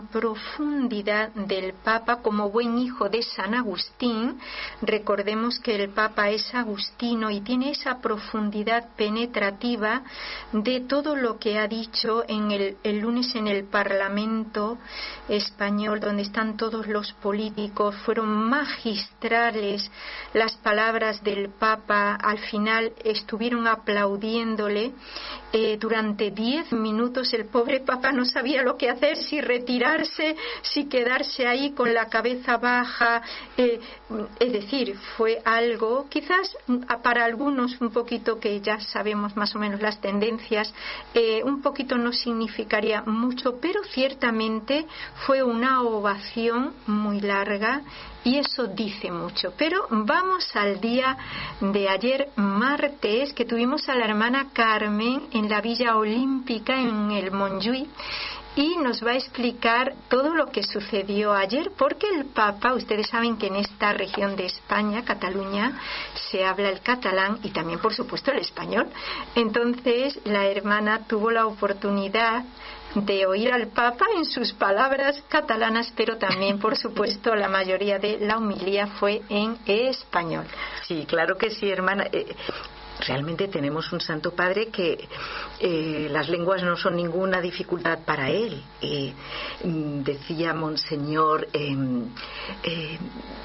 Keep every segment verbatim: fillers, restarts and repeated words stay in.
profundidad del Papa como buen hijo de San Agustín. Recordemos que el Papa es agustino y tiene esa profundidad penetrativa de todo lo que ha dicho en el, el lunes en el Parlamento español, donde están todos los políticos. Fueron magistrales las palabras del Papa. Al final estuvieron aplaudiéndole. Eh, durante diez minutos el pobre Papa no sabía lo que hacer, si retirarse, si quedarse ahí con la cabeza baja. Eh, es decir, fue algo, quizás para algunos un poquito, que ya sabemos más o menos las tendencias, eh, un poquito no significaría mucho, pero ciertamente fue una ovación muy larga. Y eso dice mucho. Pero vamos al día de ayer, martes, que tuvimos a la hermana Carmen en la Villa Olímpica, en el Montjuïc, y nos va a explicar todo lo que sucedió ayer, porque el Papa, ustedes saben que en esta región de España, Cataluña, se habla el catalán y también, por supuesto, el español. Entonces, la hermana tuvo la oportunidad de oír al Papa en sus palabras catalanas, pero también, por supuesto, la mayoría de la homilía fue en español. Sí, claro que sí, hermana. Eh, realmente tenemos un Santo Padre que eh, las lenguas no son ninguna dificultad para él. Eh, decía Monseñor... Eh, eh,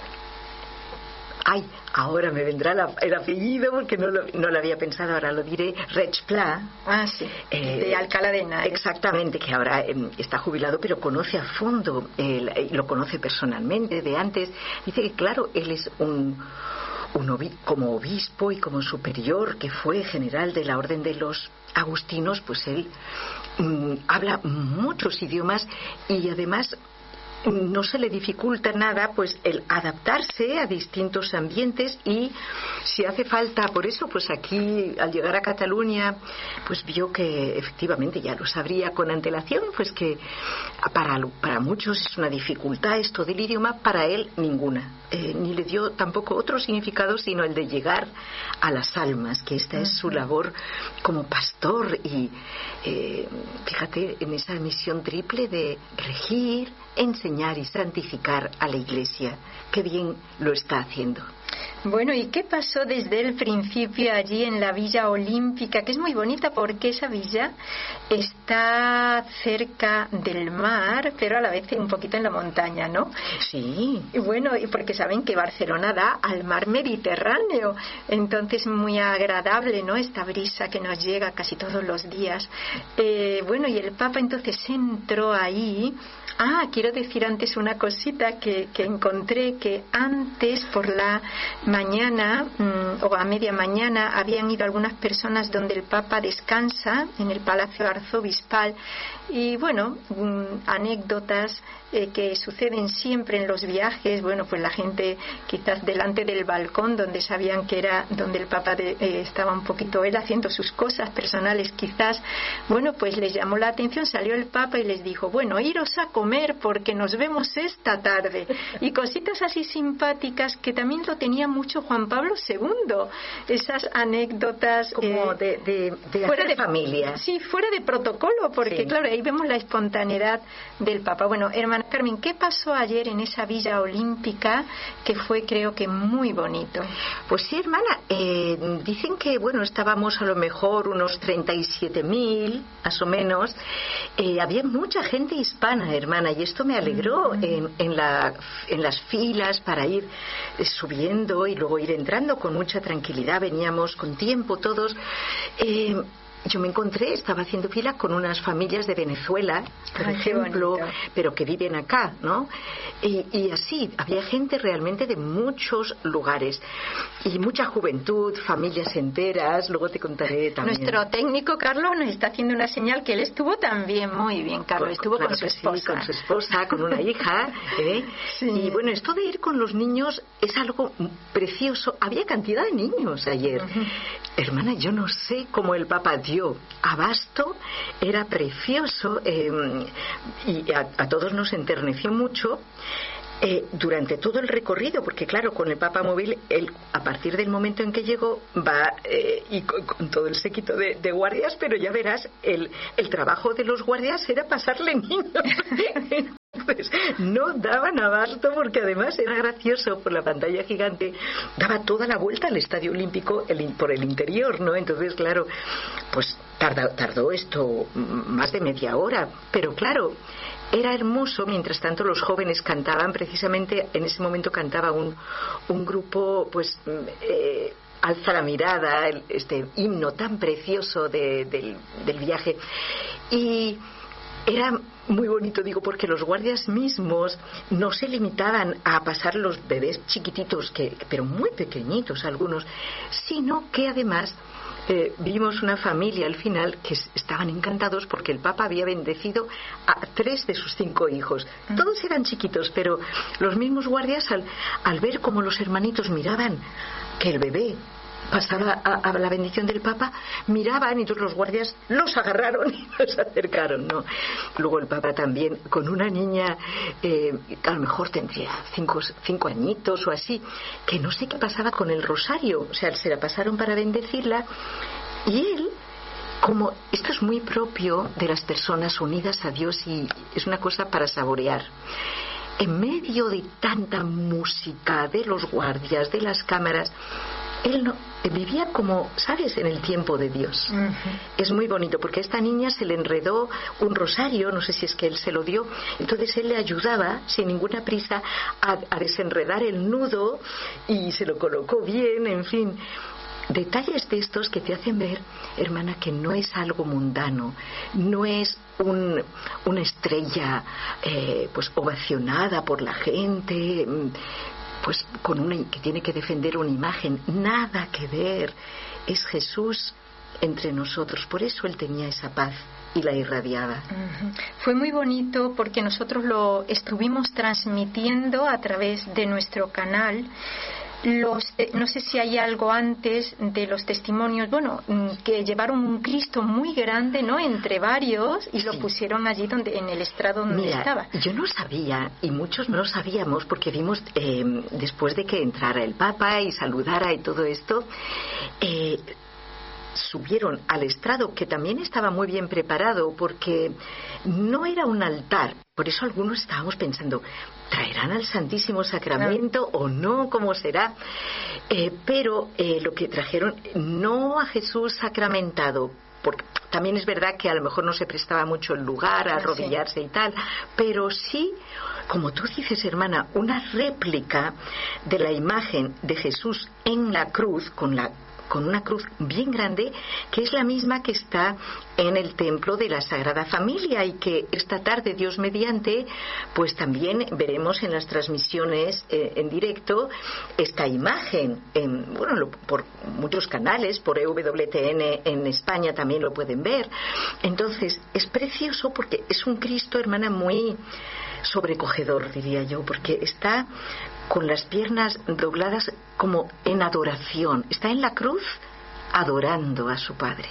Ay, ahora me vendrá la, el apellido porque no lo, no lo había pensado, ahora lo diré. Roig Pla. Ah, sí, eh, de Alcalá de Henares. Exactamente, que ahora eh, está jubilado, pero conoce a fondo, eh, lo conoce personalmente de antes. Dice que, claro, él es un, un obi, como obispo y como superior, que fue general de la Orden de los Agustinos, pues él mm, habla muchos idiomas y además no se le dificulta nada pues el adaptarse a distintos ambientes, y si hace falta, por eso pues aquí al llegar a Cataluña pues vio que efectivamente ya lo sabría con antelación, pues que para, para muchos es una dificultad esto del idioma, para él ninguna, eh, ni le dio tampoco otro significado sino el de llegar a las almas, que esta es su labor como pastor, y eh, fíjate en esa misión triple de regir, enseñar y santificar a la Iglesia. Qué bien lo está haciendo. Bueno, ¿y qué pasó desde el principio allí en la Villa Olímpica? Que es muy bonita porque esa villa está cerca del mar, pero a la vez un poquito en la montaña, ¿no? Sí. Y bueno, y porque saben que Barcelona da al mar Mediterráneo, entonces muy agradable, ¿no? Esta brisa que nos llega casi todos los días. Eh, bueno, y el Papa entonces entró ahí. Ah, quiero decir antes una cosita que, que encontré, que antes por la mañana mmm, o a media mañana habían ido algunas personas donde el Papa descansa en el Palacio Arzobispal, y bueno, mmm, anécdotas eh, que suceden siempre en los viajes. Bueno, pues la gente quizás delante del balcón donde sabían que era donde el Papa de, eh, estaba un poquito él haciendo sus cosas personales quizás, bueno, pues les llamó la atención, salió el Papa y les dijo, bueno, iros a comer porque nos vemos esta tarde, y cositas así simpáticas que también lo tenía mucho Juan Pablo segundo, esas anécdotas como eh, de, de, de fuera de familia, sí, fuera de protocolo, porque sí, claro, ahí vemos la espontaneidad del Papa. Bueno, hermana Carmen, ¿qué pasó ayer en esa Villa Olímpica que fue, creo que muy bonito? Pues sí, hermana, eh, dicen que bueno, estábamos a lo mejor unos treinta y siete mil más o menos, eh, había mucha gente hispana, hermana, y esto me alegró mm-hmm. en, en, la, en las filas para ir eh, subiendo y luego ir entrando con mucha tranquilidad, veníamos con tiempo todos. eh, Yo me encontré, estaba haciendo fila con unas familias de Venezuela, por Ay, ejemplo, pero que viven acá, ¿no? Y, y así, había gente realmente de muchos lugares y mucha juventud, familias enteras. Luego te contaré también. Nuestro técnico Carlos nos está haciendo una señal que él estuvo también muy bien, Carlos, estuvo claro con su esposa. Sí, con su esposa, con una hija, ¿eh? Sí. Y bueno, esto de ir con los niños es algo precioso. Había cantidad de niños ayer. Uh-huh. Hermana, yo no sé cómo el Papa dio abasto, era precioso, eh, y a, a todos nos enterneció mucho eh, durante todo el recorrido, porque claro, con el Papa móvil, él, a partir del momento en que llegó, va eh, y con, con todo el séquito de, de guardias, pero ya verás, el, el trabajo de los guardias era pasarle niños no daban abasto, porque además era gracioso, por la pantalla gigante daba toda la vuelta al Estadio Olímpico el, por el interior, ¿no? Entonces, claro, pues tardó, tardó esto más de media hora, pero claro, era hermoso. Mientras tanto los jóvenes cantaban, precisamente en ese momento cantaba un, un grupo, pues eh, Alza la mirada, el, este himno tan precioso de, del, del viaje, y era muy bonito, digo, porque los guardias mismos no se limitaban a pasar los bebés chiquititos, que, pero muy pequeñitos algunos, sino que además Eh, vimos una familia al final que estaban encantados porque el Papa había bendecido a tres de sus cinco hijos. Todos eran chiquitos, pero los mismos guardias al, al ver cómo los hermanitos miraban que el bebé pasaba a, a la bendición del Papa, miraban, y todos los guardias los agarraron y los acercaron, ¿no? Luego el Papa también, con una niña, eh, a lo mejor tendría cinco, cinco añitos o así, que no sé qué pasaba con el rosario, o sea, se la pasaron para bendecirla, y él, como esto es muy propio de las personas unidas a Dios, y es una cosa para saborear, en medio de tanta música, de los guardias, de las cámaras, él no, vivía como, ¿sabes?, en el tiempo de Dios. Uh-huh. Es muy bonito, porque a esta niña se le enredó un rosario, no sé si es que él se lo dio, entonces él le ayudaba sin ninguna prisa a, a desenredar el nudo, y se lo colocó bien, en fin. Detalles de estos que te hacen ver, hermana, que no es algo mundano, no es un, una estrella eh, pues ovacionada por la gente, pues con una que tiene que defender una imagen, nada que ver. Es Jesús entre nosotros, por eso él tenía esa paz y la irradiaba. Uh-huh. Fue muy bonito porque nosotros lo estuvimos transmitiendo a través de nuestro canal. Los, eh, no sé si hay algo antes de los testimonios, bueno, que llevaron un Cristo muy grande, ¿no?, entre varios, y sí, lo pusieron allí donde, en el estrado donde Mira, estaba. Yo no sabía, y muchos no lo sabíamos, porque vimos eh, después de que entrara el Papa y saludara y todo esto, eh, subieron al estrado, que también estaba muy bien preparado, porque no era un altar. Por eso algunos estábamos pensando, ¿traerán al Santísimo Sacramento no. o no? ¿Cómo será? Eh, pero eh, lo que trajeron, no a Jesús sacramentado, porque también es verdad que a lo mejor no se prestaba mucho el lugar a arrodillarse sí. y tal, pero sí, como tú dices, hermana, una réplica de la imagen de Jesús en la cruz, con la con una cruz bien grande, que es la misma que está en el templo de la Sagrada Familia, y que esta tarde, Dios mediante, pues también veremos en las transmisiones eh, en directo esta imagen, en, bueno, lo, por muchos canales, por E W T N en España también lo pueden ver. Entonces es precioso porque es un Cristo, hermana, muy sobrecogedor, diría yo, porque está con las piernas dobladas como en adoración, está en la cruz adorando a su Padre.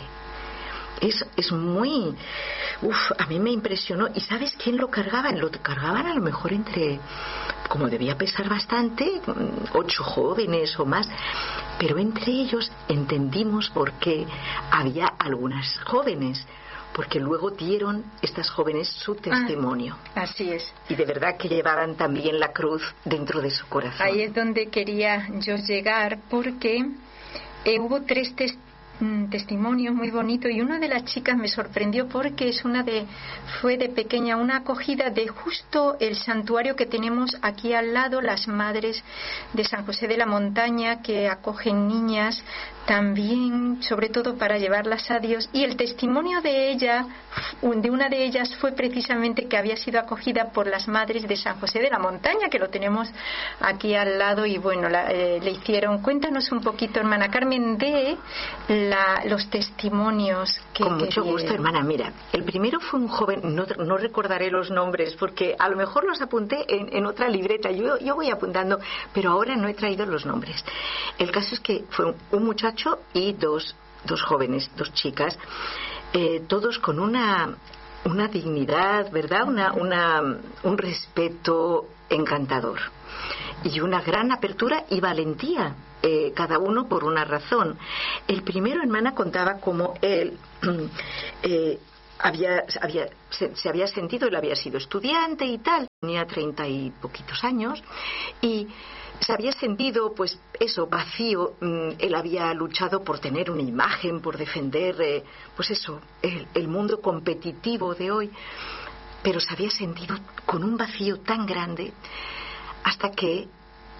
Es, es muy... Uf, a mí me impresionó. ¿Y sabes quién lo cargaban? Lo cargaban a lo mejor entre, como debía pesar bastante, ocho jóvenes o más, pero entre ellos entendimos por qué había algunas jóvenes, porque luego dieron estas jóvenes su testimonio. Ah, así es. Y de verdad que llevaban también la cruz dentro de su corazón. Ahí es donde quería yo llegar, porque eh, hubo tres testimonios testimonio muy bonito, y una de las chicas me sorprendió porque es una de fue de pequeña una acogida de justo el santuario que tenemos aquí al lado, las Madres de San José de la Montaña, que acogen niñas también, sobre todo para llevarlas a Dios, y el testimonio de ella, de una de ellas, fue precisamente que había sido acogida por las Madres de San José de la Montaña, que lo tenemos aquí al lado, y bueno, la, eh, le hicieron. Cuéntanos un poquito, hermana Carmen, de la, los testimonios que... Con mucho que gusto, hermana. Mira, el primero fue un joven, no, no recordaré los nombres, porque a lo mejor los apunté en, en otra libreta, yo, yo voy apuntando, pero ahora no he traído los nombres. El caso es que fue un, un muchacho y dos, dos jóvenes, dos chicas, eh, todos con una, una dignidad, ¿verdad? Una, una, un respeto encantador y una gran apertura y valentía, eh, cada uno por una razón. El primero, hermana, contaba cómo él eh, había, había, se, se había sentido, él había sido estudiante y tal, tenía treinta y poquitos años y se había sentido, pues eso, vacío. Él había luchado por tener una imagen, por defender, eh, pues eso, el, el mundo competitivo de hoy, pero se había sentido con un vacío tan grande hasta que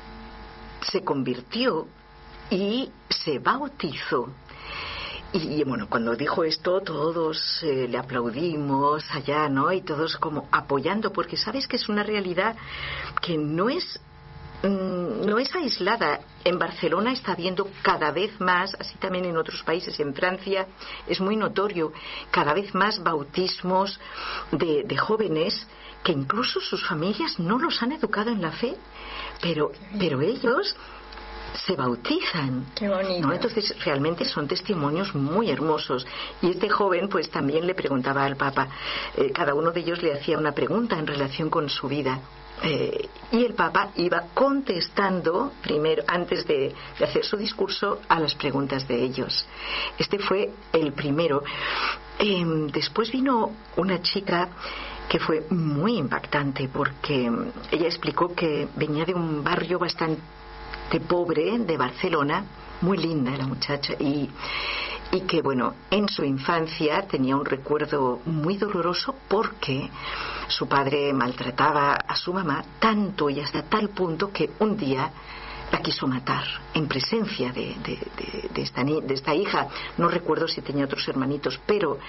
se convirtió y se bautizó. Y, y bueno, cuando dijo esto todos eh, le aplaudimos allá, ¿no? Y todos como apoyando, porque sabes que es una realidad que no es mm, no es aislada. En Barcelona está habiendo cada vez más, así también en otros países, en Francia es muy notorio, cada vez más bautismos de, de jóvenes que incluso sus familias no los han educado en la fe, pero, pero ellos se bautizan. Qué bonito. ¿No? Entonces realmente son testimonios muy hermosos. Y este joven pues también le preguntaba al Papa, eh, cada uno de ellos le hacía una pregunta en relación con su vida, eh, y el Papa iba contestando primero, antes de, de hacer su discurso, a las preguntas de ellos. Este fue el primero. Eh, después vino una chica que fue muy impactante, porque ella explicó que venía de un barrio bastante de pobre de Barcelona, muy linda la muchacha, y, y que bueno, en su infancia tenía un recuerdo muy doloroso porque su padre maltrataba a su mamá tanto y hasta tal punto que un día la quiso matar en presencia de, de, de, de, esta, de esta hija. No recuerdo si tenía otros hermanitos, pero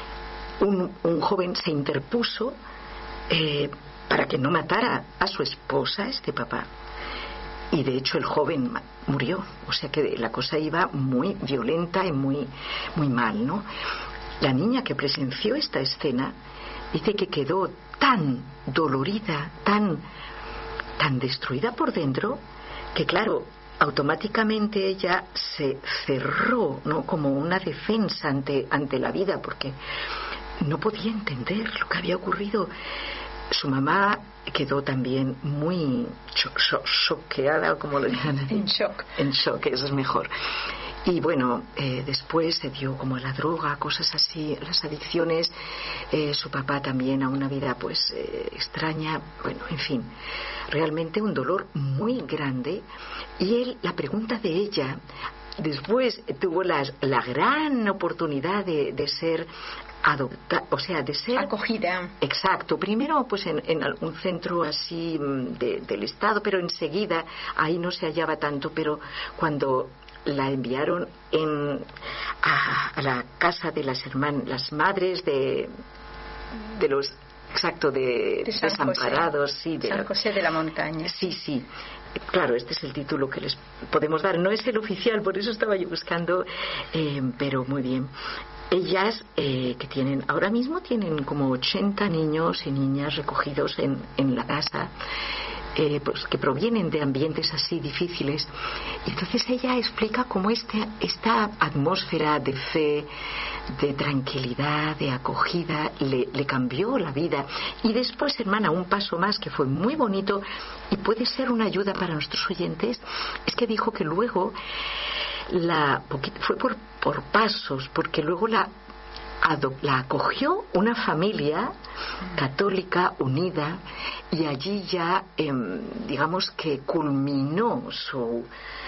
un, un joven se interpuso eh, para que no matara a su esposa, este papá. Y de hecho el joven murió, o sea que la cosa iba muy violenta y muy, muy mal, ¿no? La niña que presenció esta escena dice que quedó tan dolorida, tan, tan destruida por dentro, que claro, automáticamente ella se cerró, ¿no? Como una defensa ante, ante la vida, porque no podía entender lo que había ocurrido. Su mamá quedó también muy cho- cho- choqueada, o como lo llaman. En shock. En shock, eso es mejor. Y bueno, eh, después se dio como la droga, cosas así, las adicciones. Eh, su papá también a una vida pues eh, extraña. Bueno, en fin, realmente un dolor muy grande. Y él, la pregunta de ella, después tuvo la, la gran oportunidad de, de ser adoptar, o sea, de ser acogida. Exacto, primero pues en, en algún centro así de, del Estado, pero enseguida ahí no se hallaba tanto, pero cuando la enviaron en, a, a la casa de las hermanas, las madres de, de los exacto de, de San desamparados, José, sí, de San José de la Montaña. Sí, sí. Claro, este es el título que les podemos dar. No es el oficial, por eso estaba yo buscando, eh, pero muy bien. Ellas eh, que tienen, ahora mismo tienen como ochenta niños y niñas recogidos en, en la casa, eh, pues que provienen de ambientes así difíciles. Y entonces ella explica cómo este, esta atmósfera de fe, de tranquilidad, de acogida, le, le cambió la vida. Y después, hermana, un paso más que fue muy bonito y puede ser una ayuda para nuestros oyentes, es que dijo que luego la fue por, por pasos, porque luego la, la acogió una familia católica unida, y allí ya eh, digamos que culminó su,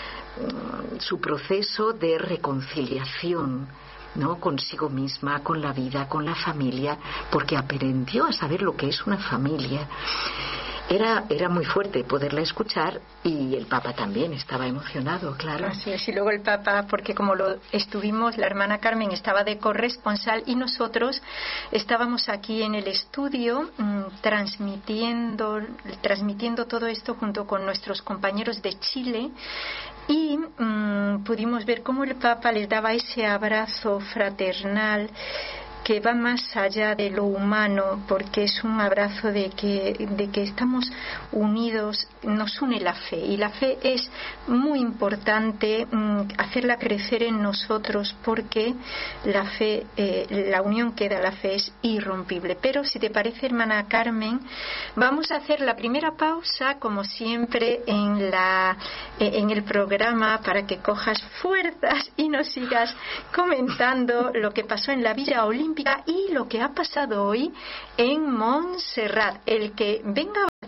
su proceso de reconciliación, ¿no? Consigo misma, con la vida, con la familia, porque aprendió a saber lo que es una familia. Era, era muy fuerte poderla escuchar, y el Papa también estaba emocionado, claro. Así es, y luego el Papa, porque como lo estuvimos, la hermana Carmen estaba de corresponsal y nosotros estábamos aquí en el estudio mmm, transmitiendo, transmitiendo todo esto junto con nuestros compañeros de Chile, y mmm, pudimos ver cómo el Papa les daba ese abrazo fraternal que va más allá de lo humano, porque es un abrazo de que, de que estamos unidos, nos une la fe, y la fe es muy importante mmm, hacerla crecer en nosotros, porque la fe, eh, la unión que da la fe es irrompible. Pero si te parece, hermana Carmen, vamos a hacer la primera pausa, como siempre en, la, eh, en el programa, para que cojas fuerzas y nos sigas comentando lo que pasó en la Villa Olímpica y lo que ha pasado hoy en Montserrat. El que venga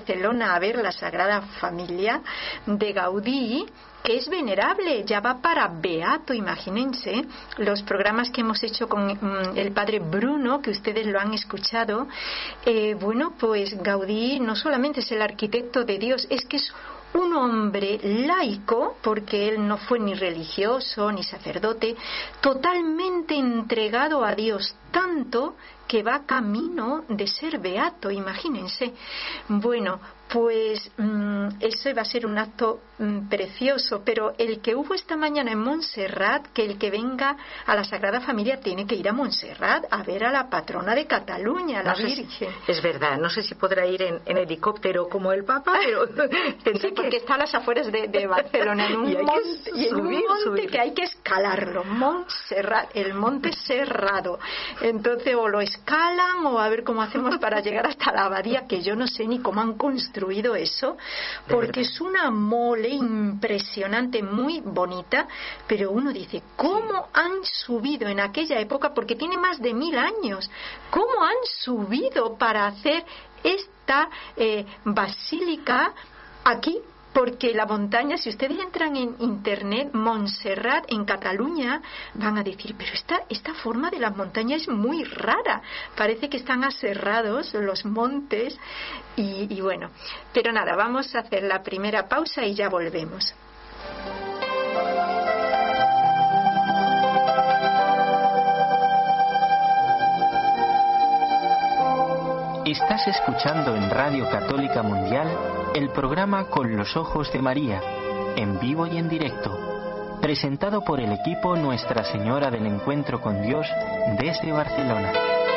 Barcelona a ver la Sagrada Familia de Gaudí, que es venerable, ya va para beato, imagínense, los programas que hemos hecho con mm, el padre Bruno, que ustedes lo han escuchado. Eh, bueno, pues Gaudí no solamente es el arquitecto de Dios, es que es un hombre laico, porque él no fue ni religioso ni sacerdote, totalmente entregado a Dios, tanto que va camino de ser beato, imagínense. Bueno, pues mmm, eso va a ser un acto mmm, precioso, pero el que hubo esta mañana en Montserrat, que el que venga a la Sagrada Familia tiene que ir a Montserrat a ver a la patrona de Cataluña, la no Virgen. Si, es verdad, no sé si podrá ir en, en helicóptero como el Papa, pero sí, porque que... está a las afueras de, de Barcelona, en un y hay monte, que y en subir, un monte subir. que hay que escalarlo, Montserrat, el monte Serrado. Entonces o lo escalan o a ver cómo hacemos para llegar hasta la abadía, que yo no sé ni cómo han construido eso, porque es una mole impresionante, muy bonita, pero uno dice, ¿cómo han subido en aquella época? Porque tiene más de mil años. ¿Cómo han subido para hacer esta eh, basílica aquí? Porque la montaña, si ustedes entran en internet, Montserrat en Cataluña, van a decir, pero esta, esta forma de las montañas es muy rara, parece que están aserrados los montes y, y bueno, pero nada, vamos a hacer la primera pausa y ya volvemos. Estás escuchando en Radio Católica Mundial el programa Con los Ojos de María, en vivo y en directo, presentado por el equipo Nuestra Señora del Encuentro con Dios desde Barcelona.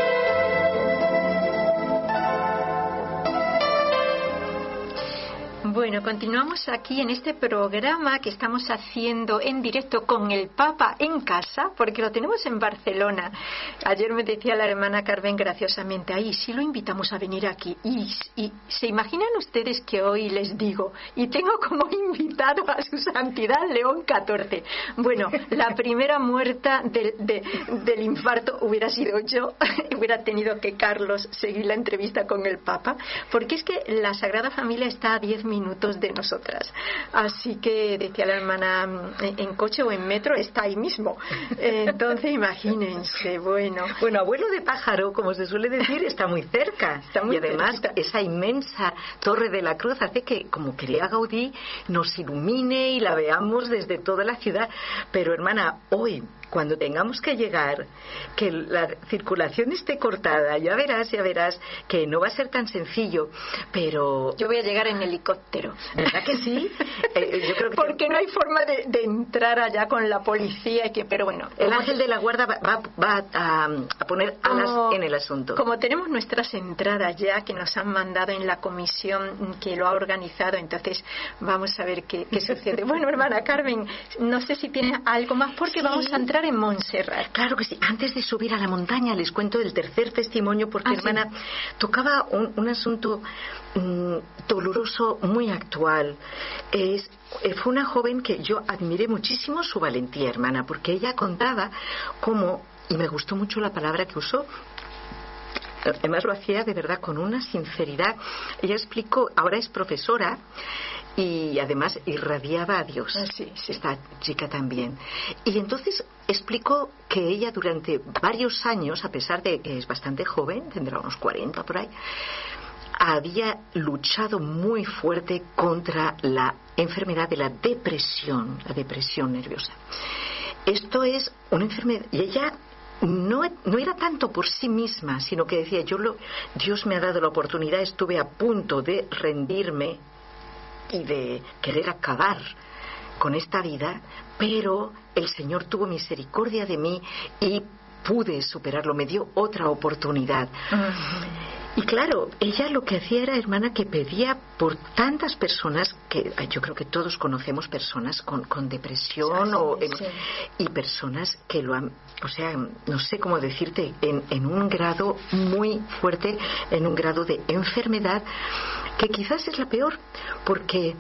Bueno, continuamos aquí en este programa que estamos haciendo en directo con el Papa en casa, porque lo tenemos en Barcelona. Ayer me decía la hermana Carmen graciosamente, ahí sí lo invitamos a venir aquí. Y, y se imaginan ustedes que hoy les digo, y tengo como invitado a su santidad León catorce. Bueno, la primera muerta de, de, del infarto hubiera sido yo, hubiera tenido que Carlos seguir la entrevista con el Papa, porque es que la Sagrada Familia está a diez minutos de nosotras, así que decía la hermana, en coche o en metro está ahí mismo, entonces imagínense. Bueno, bueno, abuelo de pájaro, como se suele decir, está muy cerca, está muy y además cerquita. Esa inmensa Torre de la Cruz hace que, como quería Gaudí, nos ilumine y la veamos desde toda la ciudad. Pero hermana, hoy cuando tengamos que llegar, que la circulación esté cortada, ya verás, ya verás que no va a ser tan sencillo, pero... Yo voy a llegar en helicóptero. ¿Verdad que sí? Eh, yo creo que porque no hay forma de, de entrar allá con la policía, que, pero bueno... El ángel de la guarda va, va, va a, a poner alas como, en el asunto. Como tenemos nuestras entradas ya, que nos han mandado en la comisión que lo ha organizado, entonces vamos a ver qué, qué sucede. Bueno, hermana Carmen, no sé si tiene algo más, porque sí. Vamos a entrar en Montserrat. Claro que sí. Antes de subir a la montaña les cuento el tercer testimonio, porque ah, hermana sí. tocaba un, un asunto mmm, doloroso, muy actual. Es, fue una joven que yo admiré muchísimo su valentía, hermana, porque ella contaba cómo, y me gustó mucho la palabra que usó, además lo hacía de verdad con una sinceridad. Ella explicó, ahora es profesora y además irradiaba a Dios, ah, sí, sí. Esta chica también, y entonces explicó que ella durante varios años, a pesar de que es bastante joven, tendrá unos cuarenta por ahí, había luchado muy fuerte contra la enfermedad de la depresión, la depresión nerviosa. Esto es una enfermedad, y ella No, no era tanto por sí misma, sino que decía, yo lo, Dios me ha dado la oportunidad, estuve a punto de rendirme y de querer acabar con esta vida, pero el Señor tuvo misericordia de mí y pude superarlo, me dio otra oportunidad. Uh-huh. Y claro, ella lo que hacía era, hermana, que pedía por tantas personas, que yo creo que todos conocemos personas con, con depresión, sí, o, sí. y personas que lo han, o sea, no sé cómo decirte, en, en un grado muy fuerte, en un grado de enfermedad, que quizás es la peor, porque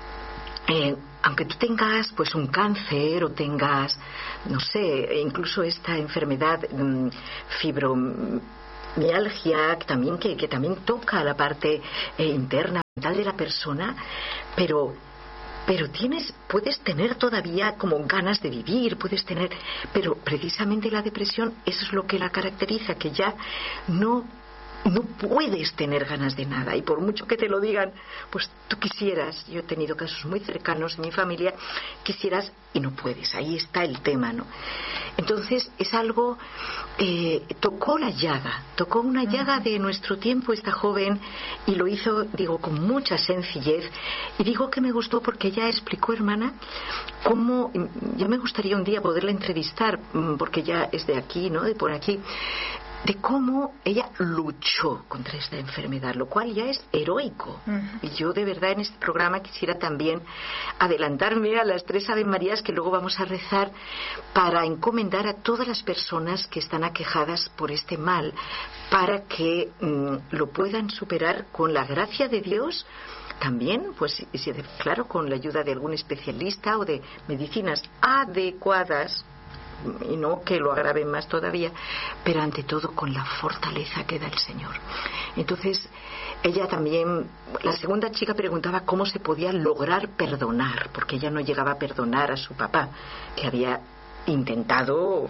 eh, aunque tú tengas pues un cáncer o tengas, no sé, incluso esta enfermedad mmm, fibro mialgia, también que, que también toca la parte eh, interna, mental de la persona, pero pero tienes, puedes tener todavía como ganas de vivir, puedes tener, pero precisamente la depresión, eso es lo que la caracteriza, que ya no no puedes tener ganas de nada, y por mucho que te lo digan, pues tú quisieras, yo he tenido casos muy cercanos en mi familia, quisieras y no puedes, ahí está el tema, ¿no? Entonces es algo, eh, tocó la llaga, tocó una llaga de nuestro tiempo esta joven, y lo hizo, digo, con mucha sencillez, y digo que me gustó porque ella explicó, hermana, cómo, ya me gustaría un día poderla entrevistar, porque ella es de aquí, ¿no?, de por aquí, de cómo ella luchó contra esta enfermedad, lo cual ya es heroico. Uh-huh. Y yo de verdad en este programa quisiera también adelantarme a las tres Ave Marías que luego vamos a rezar para encomendar a todas las personas que están aquejadas por este mal, para que mmm, lo puedan superar con la gracia de Dios. También, pues, claro, con la ayuda de algún especialista o de medicinas adecuadas, y no que lo agraven más todavía, pero ante todo con la fortaleza que da el Señor. Entonces ella también, la segunda chica preguntaba cómo se podía lograr perdonar, porque ella no llegaba a perdonar a su papá, que había intentado,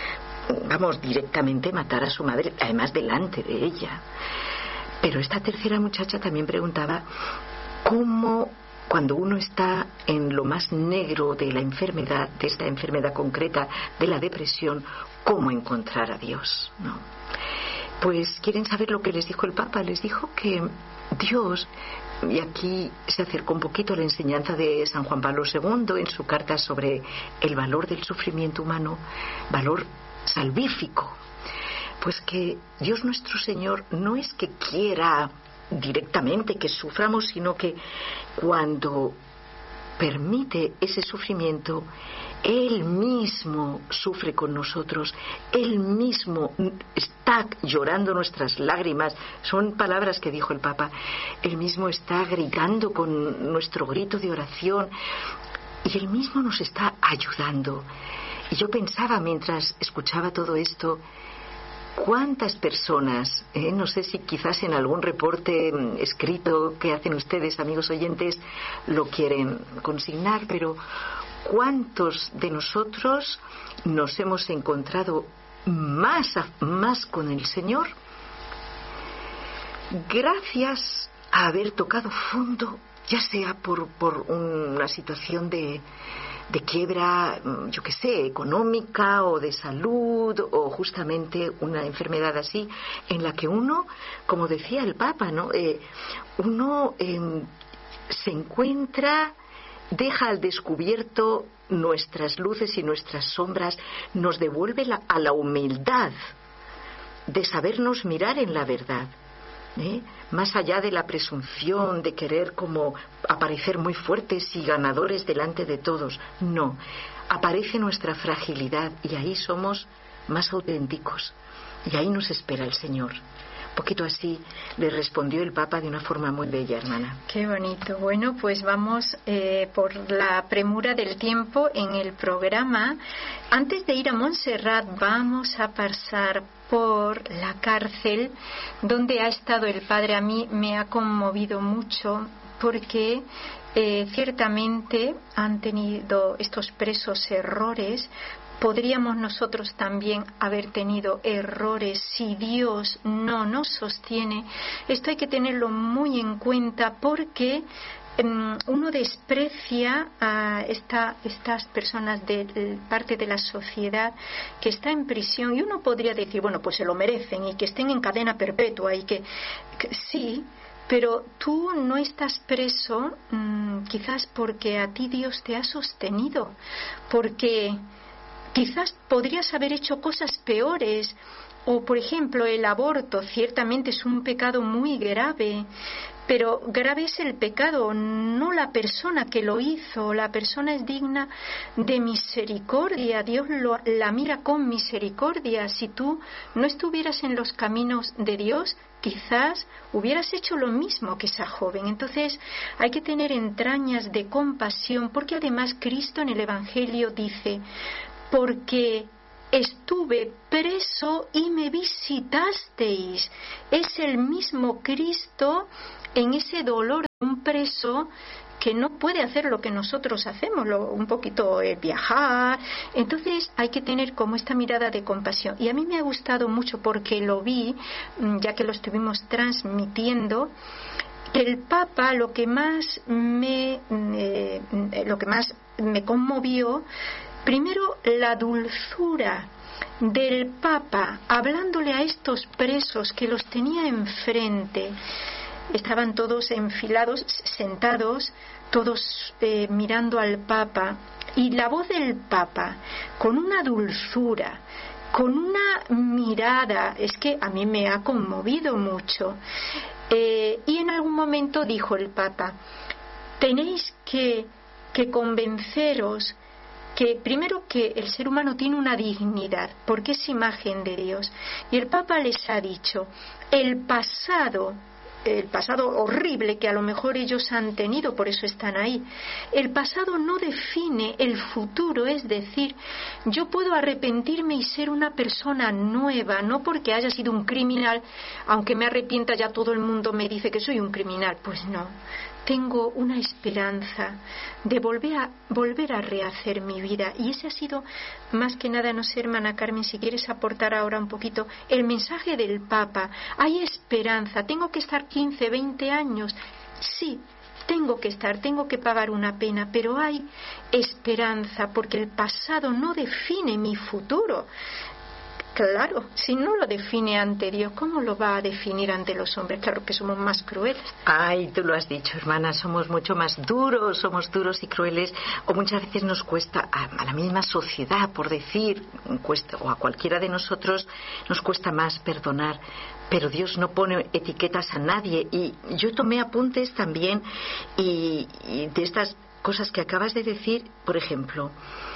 vamos, directamente matar a su madre, además delante de ella. Pero esta tercera muchacha también preguntaba cómo, cuando uno está en lo más negro de la enfermedad, de esta enfermedad concreta, de la depresión, ¿cómo encontrar a Dios?, ¿no? Pues quieren saber lo que les dijo el Papa. Les dijo que Dios, y aquí se acercó un poquito a la enseñanza de San Juan Pablo segundo en su carta sobre el valor del sufrimiento humano, valor salvífico, pues que Dios nuestro Señor no es que quiera directamente que suframos, sino que cuando permite ese sufrimiento, Él mismo sufre con nosotros, Él mismo está llorando nuestras lágrimas. Son palabras que dijo el Papa. Él mismo está gritando con nuestro grito de oración y Él mismo nos está ayudando. Y yo pensaba mientras escuchaba todo esto, ¿cuántas personas, eh, no sé si quizás en algún reporte mm, escrito que hacen ustedes, amigos oyentes, lo quieren consignar, pero cuántos de nosotros nos hemos encontrado más, a, más con el Señor gracias a haber tocado fondo, ya sea por, por una situación de... de quiebra, yo qué sé, económica o de salud, o justamente una enfermedad así, en la que uno, como decía el Papa, ¿no?, eh, uno eh, se encuentra, deja al descubierto nuestras luces y nuestras sombras, nos devuelve la, a la humildad de sabernos mirar en la verdad. ¿Eh? Más allá de la presunción de querer como aparecer muy fuertes y ganadores delante de todos, no, aparece nuestra fragilidad y ahí somos más auténticos y ahí nos espera el Señor. Un poquito así le respondió el Papa de una forma muy bella, hermana. Qué bonito. Bueno, pues vamos eh, por la premura del tiempo en el programa. Antes de ir a Montserrat vamos a pasar por la cárcel donde ha estado el padre. A mí me ha conmovido mucho porque eh, ciertamente han tenido estos presos errores. Podríamos nosotros también haber tenido errores si Dios no nos sostiene. Esto hay que tenerlo muy en cuenta porque um, uno desprecia a esta, estas personas de, de parte de la sociedad que está en prisión, y uno podría decir, bueno, pues se lo merecen y que estén en cadena perpetua y que, que sí. Pero tú no estás preso mmm, quizás porque a ti Dios te ha sostenido, porque quizás podrías haber hecho cosas peores, o por ejemplo el aborto ciertamente es un pecado muy grave, pero grave es el pecado, no la persona que lo hizo. La persona es digna de misericordia, Dios lo, la mira con misericordia. Si tú no estuvieras en los caminos de Dios, quizás hubieras hecho lo mismo que esa joven. Entonces hay que tener entrañas de compasión, porque además Cristo en el Evangelio dice: porque estuve preso y me visitasteis. Es el mismo Cristo en ese dolor un preso que no puede hacer lo que nosotros hacemos, lo, un poquito el viajar. Entonces hay que tener como esta mirada de compasión. Y a mí me ha gustado mucho porque lo vi, ya que lo estuvimos transmitiendo, que el Papa lo que más me, eh, lo que más me conmovió, primero la dulzura del Papa hablándole a estos presos que los tenía enfrente. Estaban todos enfilados, sentados, todos eh, mirando al Papa, y la voz del Papa con una dulzura, con una mirada, es que a mí me ha conmovido mucho. Eh, y en algún momento dijo el Papa: tenéis que, que convenceros que primero que el ser humano tiene una dignidad porque es imagen de Dios, y el Papa les ha dicho: el pasado el pasado horrible que a lo mejor ellos han tenido, por eso están ahí, el pasado no define el futuro. Es decir, yo puedo arrepentirme y ser una persona nueva, no porque haya sido un criminal, aunque me arrepienta ya todo el mundo me dice que soy un criminal. Pues no, tengo una esperanza de volver a, volver a rehacer mi vida. Y ese ha sido, más que nada, no sé, hermana Carmen, si quieres aportar ahora un poquito, el mensaje del Papa. Hay esperanza. Tengo que estar quince, veinte años. Sí, tengo que estar, tengo que pagar una pena, pero hay esperanza porque el pasado no define mi futuro. Claro, si no lo define ante Dios, ¿cómo lo va a definir ante los hombres? Claro que somos más crueles. Ay, tú lo has dicho, hermana, somos mucho más duros, somos duros y crueles, o muchas veces nos cuesta, a la misma sociedad, por decir, cuesta, o a cualquiera de nosotros, nos cuesta más perdonar. Pero Dios no pone etiquetas a nadie, y yo tomé apuntes también y, y de estas cosas que acabas de decir. Por ejemplo,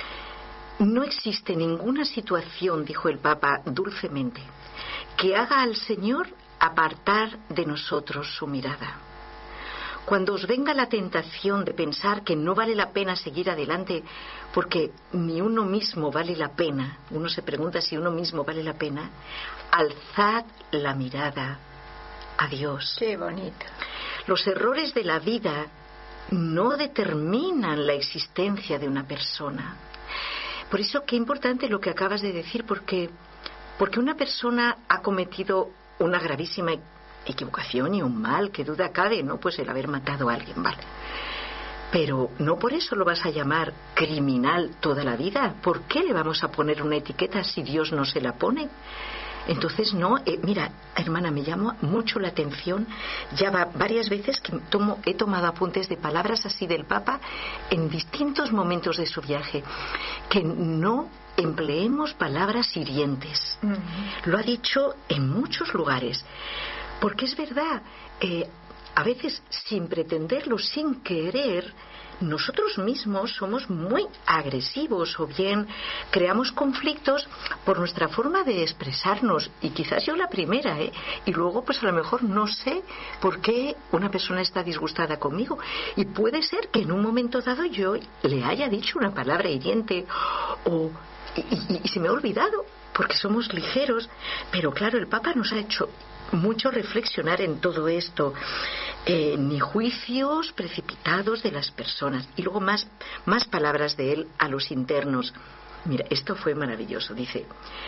no existe ninguna situación, dijo el Papa dulcemente, que haga al Señor apartar de nosotros su mirada. Cuando os venga la tentación de pensar que no vale la pena seguir adelante, porque ni uno mismo vale la pena, uno se pregunta si uno mismo vale la pena, alzad la mirada a Dios. Qué bonito. Los errores de la vida no determinan la existencia de una persona. Por eso qué importante lo que acabas de decir, porque, porque una persona ha cometido una gravísima equivocación y un mal, que duda cabe, ¿no? Pues el haber matado a alguien, vale. Pero no por eso lo vas a llamar criminal toda la vida. ¿Por qué le vamos a poner una etiqueta si Dios no se la pone? Entonces, no, eh, mira, hermana, me llama mucho la atención, ya va varias veces que tomo, he tomado apuntes de palabras así del Papa en distintos momentos de su viaje, que no empleemos palabras hirientes. Uh-huh. Lo ha dicho en muchos lugares, porque es verdad, eh, a veces sin pretenderlo, sin querer, nosotros mismos somos muy agresivos, o bien creamos conflictos por nuestra forma de expresarnos, y quizás yo la primera, ¿eh? Y luego pues a lo mejor no sé por qué una persona está disgustada conmigo, y puede ser que en un momento dado yo le haya dicho una palabra hiriente, o y, y, y se me ha olvidado, porque somos ligeros. Pero claro, el Papa nos ha hecho mucho reflexionar en todo esto, eh, ni juicios precipitados de las personas. Y luego más, más palabras de él a los internos. Mira, esto fue maravilloso. Dice: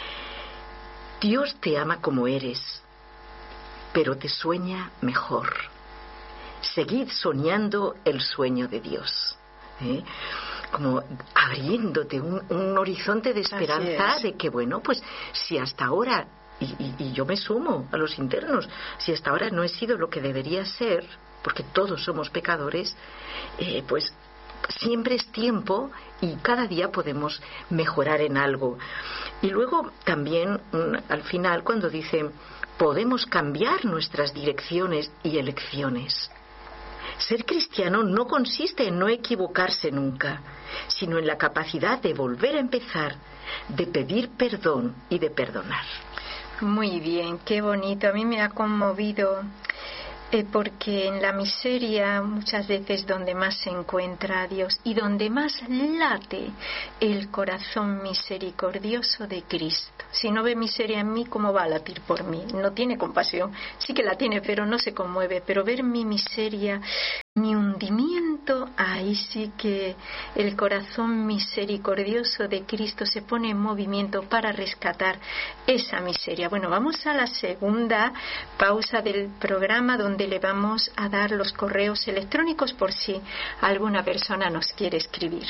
Dios te ama como eres, pero te sueña mejor. Seguid soñando el sueño de Dios, ¿eh? Como abriéndote un, un horizonte de esperanza, de que bueno, pues si hasta ahora, Y, y, y yo me sumo a los internos, si hasta ahora no he sido lo que debería ser, porque todos somos pecadores, eh, pues siempre es tiempo y cada día podemos mejorar en algo. Y luego también al final, cuando dice podemos cambiar nuestras direcciones y elecciones. Ser cristiano no consiste en no equivocarse nunca, sino en la capacidad de volver a empezar, de pedir perdón y de perdonar. Muy bien, qué bonito. A mí me ha conmovido eh, porque en la miseria muchas veces donde más se encuentra a Dios y donde más late el corazón misericordioso de Cristo. Si no ve miseria en mí, ¿cómo va a latir por mí? No tiene compasión, sí que la tiene, pero no se conmueve. Pero ver mi miseria mi hundimiento, ahí sí que el corazón misericordioso de Cristo se pone en movimiento para rescatar esa miseria. Bueno, vamos a la segunda pausa del programa, donde le vamos a dar los correos electrónicos por si alguna persona nos quiere escribir.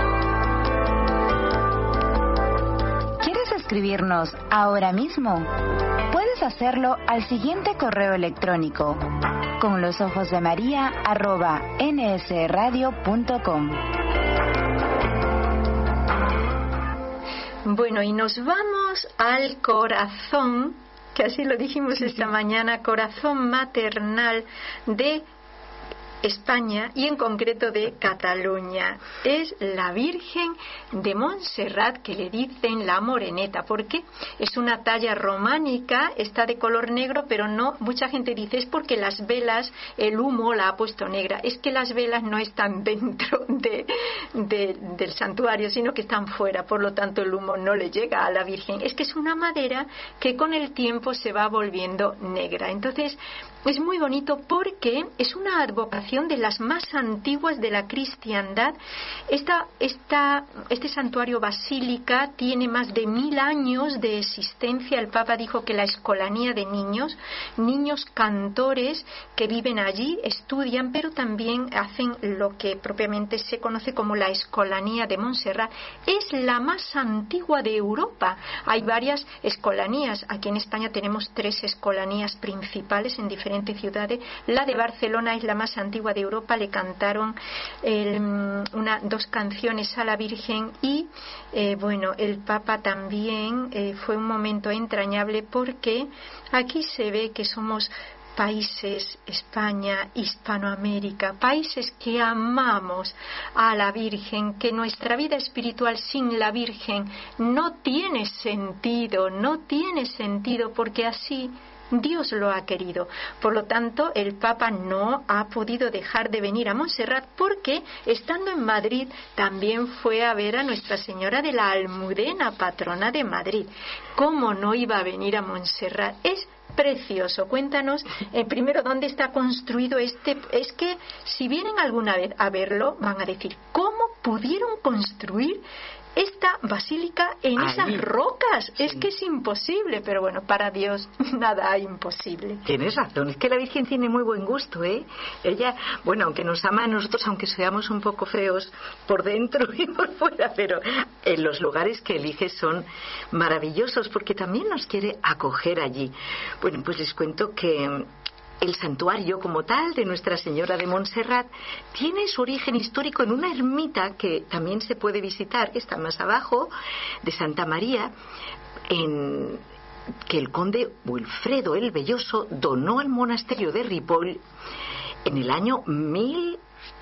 ¿Quieres escribirnos ahora mismo? Puedes hacerlo al siguiente correo electrónico: con los ojos de María arroba nsradio punto com. Bueno, y nos vamos al corazón, que así lo dijimos esta mañana, corazón maternal de España y en concreto de Cataluña. Es la Virgen de Montserrat, que le dicen la Moreneta. ¿Por qué? Es una talla románica, está de color negro, pero no, mucha gente dice es porque las velas, el humo la ha puesto negra. Es que las velas no están dentro de, de, del santuario, sino que están fuera, por lo tanto el humo no le llega a la Virgen. Es que es una madera que con el tiempo se va volviendo negra. Entonces es muy bonito porque es una advocación de las más antiguas de la cristiandad. Esta, esta, este santuario basílica tiene más de mil años de existencia. El Papa dijo que la escolanía de niños, niños cantores que viven allí, estudian, pero también hacen lo que propiamente se conoce como la escolanía de Montserrat. Es la más antigua de Europa. Hay varias escolanías. Aquí en España tenemos tres escolanías principales en diferentes ciudades. La de Barcelona es la más antigua de Europa. Le cantaron el, una, dos canciones a la Virgen y eh, bueno, el Papa también eh, fue un momento entrañable porque aquí se ve que somos países, España, Hispanoamérica, países que amamos a la Virgen, que nuestra vida espiritual sin la Virgen no tiene sentido, no tiene sentido porque así Dios lo ha querido. Por lo tanto, el Papa no ha podido dejar de venir a Montserrat porque, estando en Madrid, también fue a ver a Nuestra Señora de la Almudena, patrona de Madrid. ¿Cómo no iba a venir a Montserrat? Es precioso. Cuéntanos, eh, primero, dónde está construido este. Es que si vienen alguna vez a verlo, van a decir, ¿cómo pudieron construir esta basílica en Ahí. esas rocas? Sí. Es que es imposible, pero bueno, para Dios nada hay imposible. Tienes razón, es que la Virgen tiene muy buen gusto, ¿eh? Ella, bueno, aunque nos ama a nosotros, aunque seamos un poco feos por dentro y por fuera, pero en los lugares que elige son maravillosos porque también nos quiere acoger allí. Bueno, pues les cuento que el santuario como tal de Nuestra Señora de Montserrat tiene su origen histórico en una ermita que también se puede visitar, que está más abajo, de Santa María, en que el conde Wilfredo el Belloso donó al monasterio de Ripoll en el año mil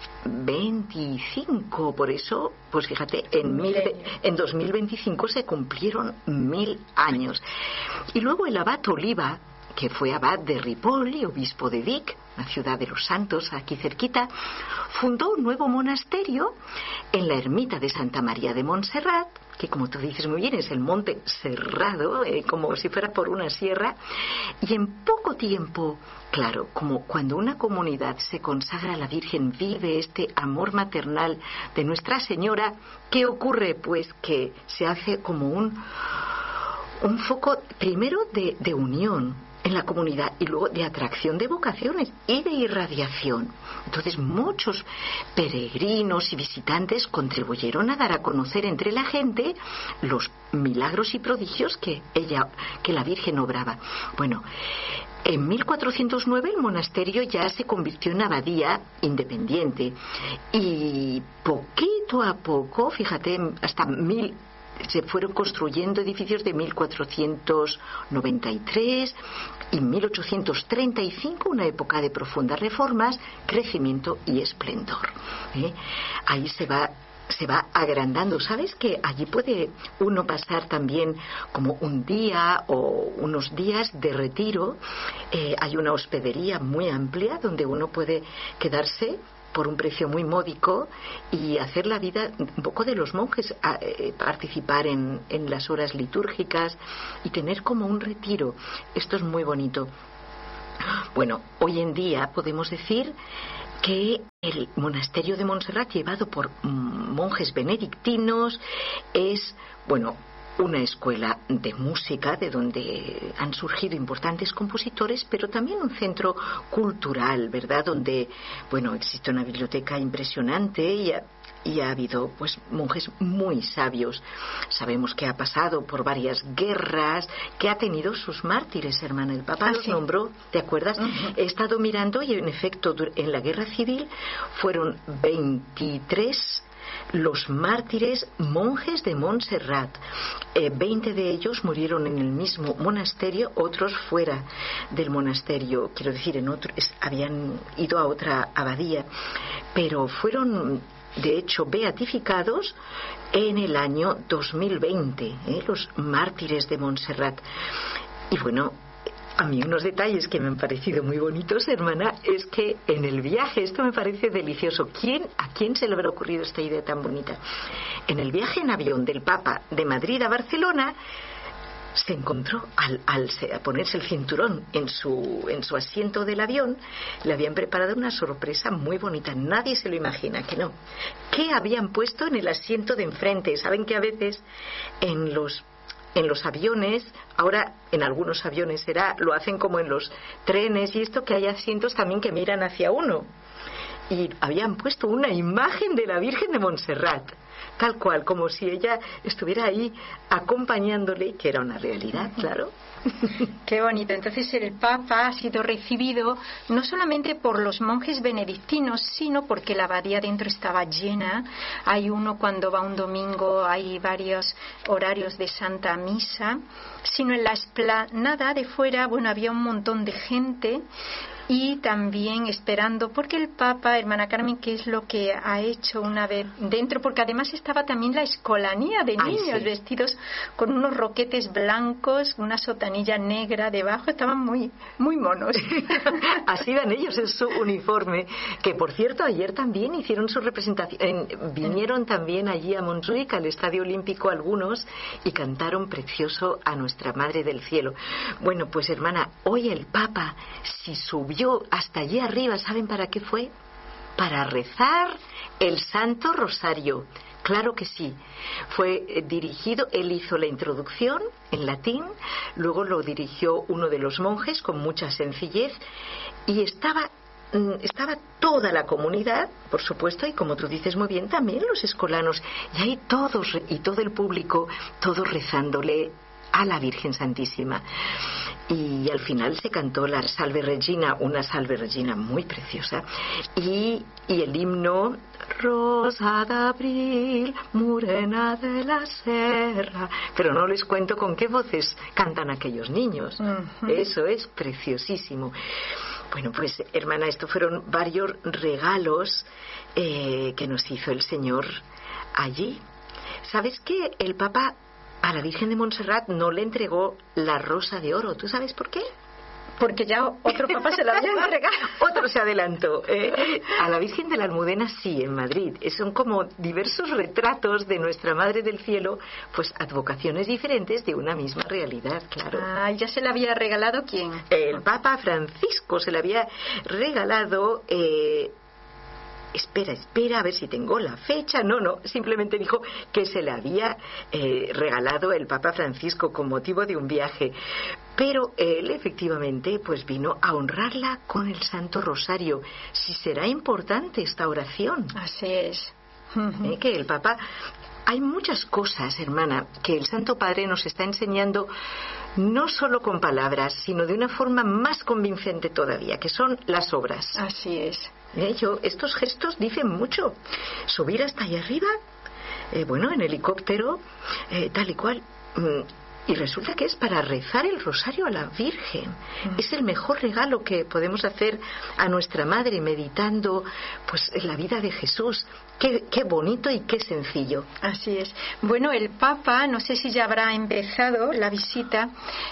veinticinco. Por eso, pues fíjate, en, mil, en dos mil veinticinco se cumplieron mil años. Y luego el abad Oliva, que fue abad de Ripoll y obispo de Vic, la ciudad de los santos, aquí cerquita, fundó un nuevo monasterio en la ermita de Santa María de Montserrat, que, como tú dices muy bien, es el monte cerrado, eh, como si fuera por una sierra, y en poco tiempo, claro, como cuando una comunidad se consagra a la Virgen, vive este amor maternal de Nuestra Señora, ¿qué ocurre? Pues que se hace como un, un foco, primero, de, de unión en la comunidad y luego de atracción de vocaciones y de irradiación. Entonces muchos peregrinos y visitantes contribuyeron a dar a conocer entre la gente los milagros y prodigios que ella, que la Virgen obraba. Bueno, en mil cuatrocientos nueve el monasterio ya se convirtió en abadía independiente y poquito a poco, fíjate, hasta mil se fueron construyendo edificios de mil cuatrocientos noventa y tres y mil ochocientos treinta y cinco, una época de profundas reformas, crecimiento y esplendor. ¿eh? Ahí se va se va agrandando. ¿Sabes que allí puede uno pasar también como un día o unos días de retiro? Eh, hay una hospedería muy amplia donde uno puede quedarse por un precio muy módico y hacer la vida un poco de los monjes, a, eh, participar en, en las horas litúrgicas y tener como un retiro. Esto es muy bonito. Bueno, hoy en día podemos decir que el monasterio de Montserrat, llevado por monjes benedictinos, es, bueno, una escuela de música de donde han surgido importantes compositores, pero también un centro cultural, ¿verdad? Donde, bueno, existe una biblioteca impresionante y ha, y ha habido, pues, monjes muy sabios. Sabemos que ha pasado por varias guerras, que ha tenido sus mártires, hermana. El Papa ah, los sí. nombró, ¿te acuerdas? Uh-huh. He estado mirando y, en efecto, en la guerra civil fueron veintitrés los mártires monjes de Montserrat. Eh, veinte de ellos murieron en el mismo monasterio, otros fuera del monasterio, quiero decir, en otro, es, habían ido a otra abadía, pero fueron, de hecho, beatificados en el año dos mil veinte, ¿eh? Los mártires de Montserrat. Y bueno, a mí unos detalles que me han parecido muy bonitos, hermana, es que en el viaje, esto me parece delicioso. ¿Quién, ¿A quién se le habrá ocurrido esta idea tan bonita? En el viaje en avión del Papa de Madrid a Barcelona, se encontró, al, al ponerse el cinturón en su, en su asiento del avión, le habían preparado una sorpresa muy bonita. Nadie se lo imagina, que no. ¿Qué habían puesto en el asiento de enfrente? Saben que a veces en los En los aviones, ahora en algunos aviones será, lo hacen como en los trenes y esto, que hay asientos también que miran hacia uno. Y habían puesto una imagen de la Virgen de Montserrat, tal cual, como si ella estuviera ahí acompañándole, que era una realidad, claro. Qué bonito. Entonces el Papa ha sido recibido no solamente por los monjes benedictinos, sino porque la abadía dentro estaba llena. Hay uno cuando va un domingo, hay varios horarios de Santa Misa, sino en la explanada de fuera, bueno, había un montón de gente. Y también esperando, porque el Papa, hermana Carmen, ¿qué es lo que ha hecho una vez dentro? Porque además estaba también la escolanía de niños. Ay, sí. Vestidos con unos roquetes blancos, una sotanilla negra debajo, estaban muy muy monos. Así van ellos en su uniforme, que por cierto ayer también hicieron su representación, vinieron también allí a Montjuic, al Estadio Olímpico, algunos, y cantaron precioso a Nuestra Madre del Cielo. Bueno, pues hermana, hoy el Papa, si subió hasta allí arriba, ¿saben para qué fue? Para rezar el Santo Rosario. Claro que sí. Fue eh, dirigido, él hizo la introducción en latín, luego lo dirigió uno de los monjes con mucha sencillez y estaba estaba toda la comunidad, por supuesto, y como tú dices muy bien, también los escolanos, y ahí todos y todo el público, todos rezándole a la Virgen Santísima. Y al final se cantó la Salve Regina, una Salve Regina muy preciosa, y, y el himno Rosa de abril, morena de la serra. Pero no les cuento con qué voces cantan aquellos niños. Uh-huh. Eso es preciosísimo. Bueno, pues hermana, estos fueron varios regalos eh, que nos hizo el Señor allí. ¿Sabes que el Papa a la Virgen de Montserrat no le entregó la rosa de oro? ¿Tú sabes por qué? Porque ya otro Papa se la había entregado. Otro se adelantó. Eh, a la Virgen de la Almudena sí, en Madrid. Son como diversos retratos de Nuestra Madre del Cielo, pues advocaciones diferentes de una misma realidad, claro. Ah, ¿ya se la había regalado quién? El Papa Francisco se la había regalado... Eh, espera, espera, a ver si tengo la fecha. No, no, simplemente dijo que se le había eh, regalado el Papa Francisco con motivo de un viaje. Pero él efectivamente pues vino a honrarla con el Santo Rosario. Si será importante esta oración. Así es. ¿Eh? Que el Papa... Hay muchas cosas, hermana, que el Santo Padre nos está enseñando no solo con palabras, sino de una forma más convincente todavía, que son las obras. Así es. De hecho, estos gestos dicen mucho. Subir hasta allá arriba, eh, bueno, en helicóptero, eh, tal y cual. Mm, y resulta que es para rezar el rosario a la Virgen. Mm. Es el mejor regalo que podemos hacer a nuestra Madre, meditando pues en la vida de Jesús. Qué, qué bonito y qué sencillo. Así es. Bueno, el Papa, no sé si ya habrá empezado la visita,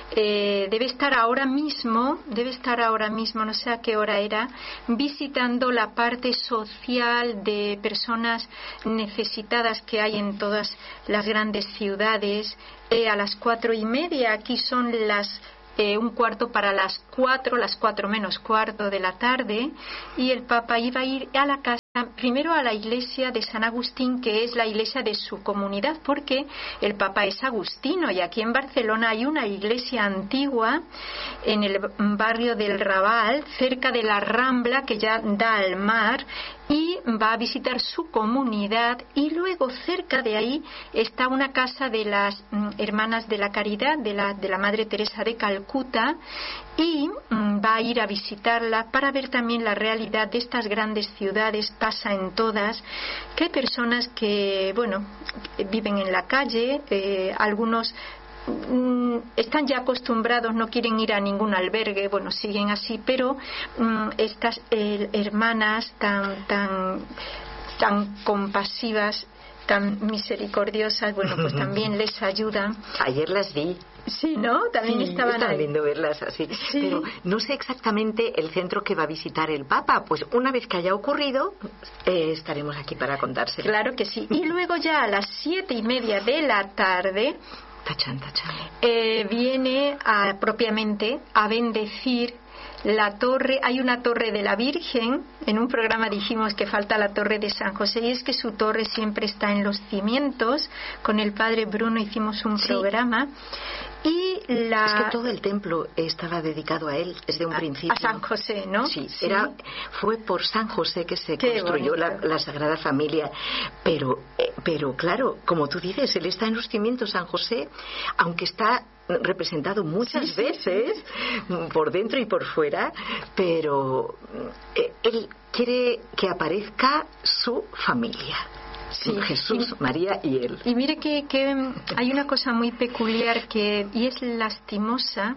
eh, debe estar ahora mismo, debe estar ahora mismo, no sé a qué hora era, visitando la parte social de personas necesitadas que hay en todas las grandes ciudades. Eh, a las cuatro y media, aquí son las eh, un cuarto para las cuatro, las cuatro menos cuarto de la tarde, y el Papa iba a ir a la casa, primero a la iglesia de San Agustín, que es la iglesia de su comunidad, porque el Papa es agustino, y aquí en Barcelona hay una iglesia antigua en el barrio del Raval, cerca de la Rambla, que ya da al mar, y va a visitar su comunidad, y luego cerca de ahí está una casa de las mm, hermanas de la Caridad, de la, de la Madre Teresa de Calcuta, y mm, va a ir a visitarla para ver también la realidad de estas grandes ciudades. Pasa en todas, que hay personas que, bueno, viven en la calle, eh, algunos están ya acostumbrados, no quieren ir a ningún albergue, bueno, siguen así, pero um, estas eh, hermanas tan tan tan compasivas, tan misericordiosas, bueno, pues también les ayudan. Ayer las vi. Sí, ¿no? También sí, estaban está ahí. lindo verlas así. Sí. Pero no sé exactamente el centro que va a visitar el Papa. Pues una vez que haya ocurrido, eh, estaremos aquí para contárselo. Claro que sí. Y luego ya a las siete y media de la tarde tachan, tachan. Eh, viene a, propiamente a bendecir la torre. Hay una torre de la Virgen. En un programa dijimos que falta la torre de San José, y es que su torre siempre está en los cimientos. Con el padre Bruno hicimos un sí. programa. Y la... Es que todo el templo estaba dedicado a él desde un a, principio. A San José, ¿no? Sí, sí. Era, fue por San José que se Qué construyó la, la Sagrada Familia. Pero, eh, pero claro, como tú dices, él está en los cimientos, San José, aunque está representado muchas sí, veces sí. por dentro y por fuera, pero eh, él quiere que aparezca su familia. Sí, Jesús, y, María y él. Y mire que, que hay una cosa muy peculiar que y es lastimosa,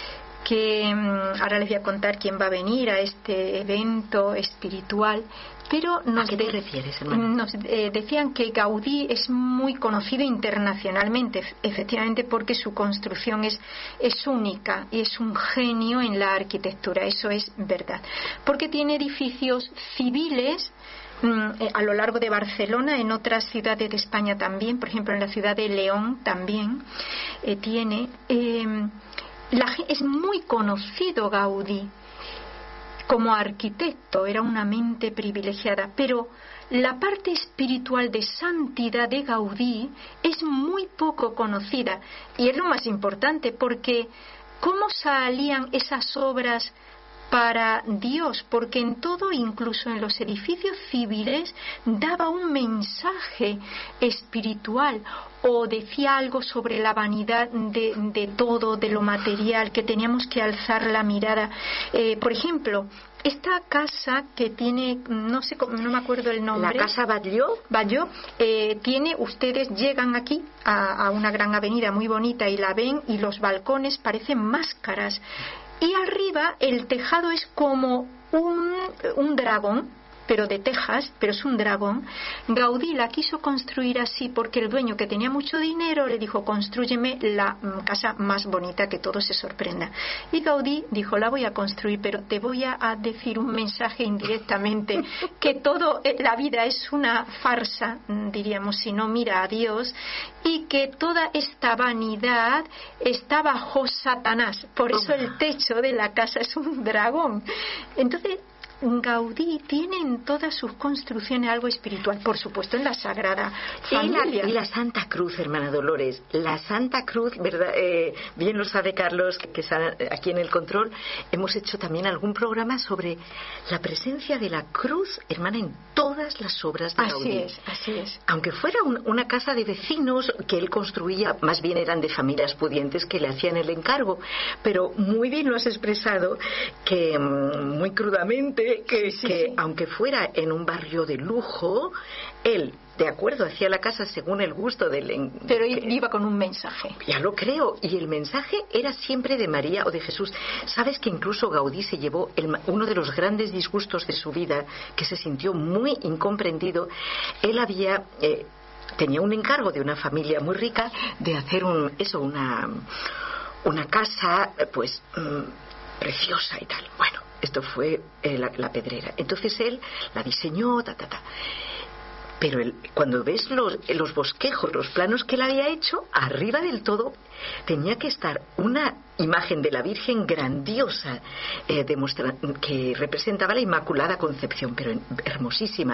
que ahora les voy a contar quién va a venir a este evento espiritual, pero nos ¿A qué te de, refieres, hermano? Nos eh, decían que Gaudí es muy conocido internacionalmente, efectivamente, porque su construcción es, es única y es un genio en la arquitectura, eso es verdad, porque tiene edificios civiles a lo largo de Barcelona, en otras ciudades de España también, por ejemplo en la ciudad de León también eh, tiene eh, la, es muy conocido Gaudí como arquitecto, era una mente privilegiada, pero la parte espiritual de santidad de Gaudí es muy poco conocida, y es lo más importante, porque ¿cómo salían esas obras para Dios? Porque en todo, incluso en los edificios civiles, daba un mensaje espiritual, o decía algo sobre la vanidad de, de todo, de lo material, que teníamos que alzar la mirada. Eh, por ejemplo, esta casa que tiene, no sé, no me acuerdo el nombre. La casa Batlló. Batlló, eh, tiene, ustedes llegan aquí a, a una gran avenida muy bonita y la ven, y los balcones parecen máscaras. Y arriba el tejado es como un, un dragón, pero de tejas, pero es un dragón. Gaudí la quiso construir así porque el dueño, que tenía mucho dinero, le dijo: constrúyeme la casa más bonita, que todos se sorprendan. Y Gaudí dijo: la voy a construir, pero te voy a decir un mensaje indirectamente, que todo, la vida es una farsa, diríamos, si no mira a Dios, y que toda esta vanidad está bajo Satanás. Por eso el techo de la casa es un dragón. Entonces Gaudí tiene en todas sus construcciones algo espiritual, por supuesto en la Sagrada Familia. Y la, y la Santa Cruz, hermana Dolores, la Santa Cruz, ¿verdad? Eh, bien lo sabe Carlos, que está aquí en el control. Hemos hecho también algún programa sobre la presencia de la cruz, hermana, en todas las obras de así Gaudí. Así es, así es. Aunque fuera un, una casa de vecinos que él construía, más bien eran de familias pudientes que le hacían el encargo, pero muy bien lo has expresado, que muy crudamente, Que, sí, que sí. aunque fuera en un barrio de lujo, él, de acuerdo, hacía la casa según el gusto del... Pero que, iba con un mensaje. Ya lo creo, y el mensaje era siempre de María o de Jesús. ¿Sabes que incluso Gaudí se llevó el, uno de los grandes disgustos de su vida, que se sintió muy incomprendido? Él había... Eh, tenía un encargo de una familia muy rica de hacer un eso una, una casa, pues, mmm, preciosa y tal. Bueno, esto fue eh, la, la pedrera. Entonces él la diseñó, ta, ta, ta. pero el, cuando ves los, los bosquejos, los planos que él había hecho, arriba del todo tenía que estar una imagen de la Virgen grandiosa, eh, demostra, que representaba la Inmaculada Concepción, pero hermosísima,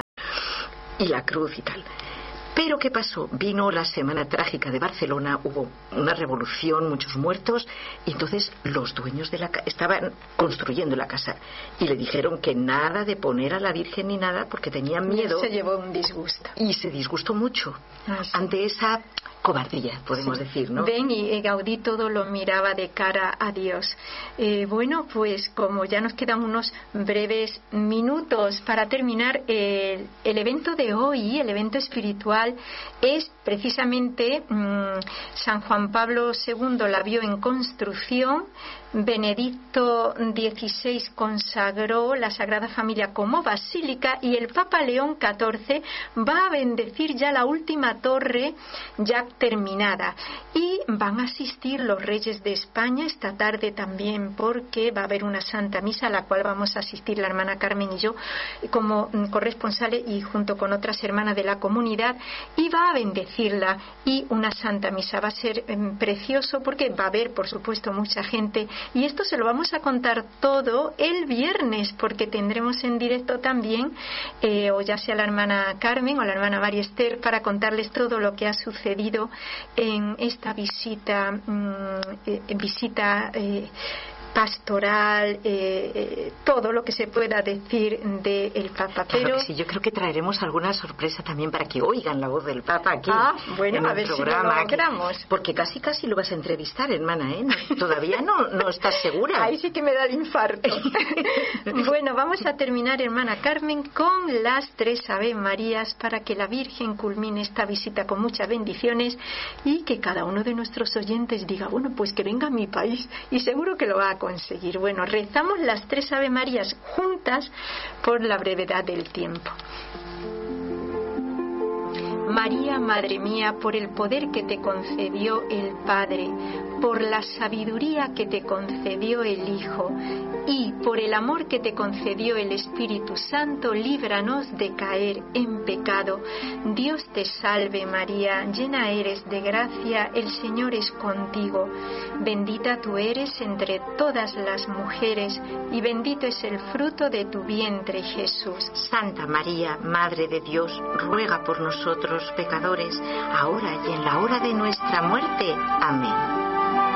y la cruz y tal. Pero ¿qué pasó? Vino la Semana Trágica de Barcelona, hubo una revolución, muchos muertos, y entonces los dueños de la casa estaban construyendo la casa y le dijeron que nada de poner a la Virgen ni nada porque tenían miedo. Y se llevó un disgusto. Y se disgustó mucho ah, sí. ante esa cobardía, podemos sí. decir, ¿no? Ven, y Gaudí todo lo miraba de cara a Dios. Eh, bueno, pues como ya nos quedan unos breves minutos para terminar, eh, el evento de hoy, el evento espiritual, es precisamente mmm, San Juan Pablo segundo la vio en construcción. Benedicto dieciséis consagró la Sagrada Familia como basílica y el Papa León catorce va a bendecir ya la última torre ya terminada, y van a asistir los reyes de España esta tarde también, porque va a haber una Santa Misa a la cual vamos a asistir la hermana Carmen y yo como corresponsales y junto con otras hermanas de la comunidad, y va a bendecirla, y una Santa Misa va a ser eh, precioso porque va a haber por supuesto mucha gente. Y esto se lo vamos a contar todo el viernes, porque tendremos en directo también, eh, o ya sea la hermana Carmen o la hermana María Esther, para contarles todo lo que ha sucedido en esta visita, mmm, eh, visita eh, pastoral, eh, eh, todo lo que se pueda decir del Papa. Pero claro que sí, yo creo que traeremos alguna sorpresa también para que oigan la voz del Papa aquí ah, bueno, en a el ver programa, si lo logramos. Porque casi casi lo vas a entrevistar, hermana, ¿eh? No, todavía no, no estás segura. Ahí sí que me da el infarto. Bueno, vamos a terminar, hermana Carmen, con las tres Ave Marías para que la Virgen culmine esta visita con muchas bendiciones y que cada uno de nuestros oyentes diga, bueno, pues que venga a mi país, y seguro que lo va a conseguir. Bueno, rezamos las tres Ave Marías juntas por la brevedad del tiempo. María, Madre mía, por el poder que te concedió el Padre, por la sabiduría que te concedió el Hijo y por el amor que te concedió el Espíritu Santo, líbranos de caer en pecado. Dios te salve María, llena eres de gracia, el Señor es contigo. Bendita tú eres entre todas las mujeres y bendito es el fruto de tu vientre, Jesús. Santa María, Madre de Dios, ruega por nosotros pecadores, ahora y en la hora de nuestra muerte. Amén.